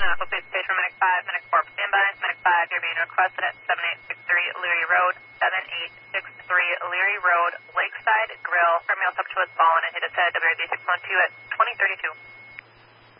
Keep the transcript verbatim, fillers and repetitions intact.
Uh, police station, Medic five, Medic four, standby. Medic five, you're being requested at seven eight six three Leary Road, seven eight six three Leary Road, Lakeside Grill. Criminal up to his ball and hit his head, W R D six one two at twenty thirty-two.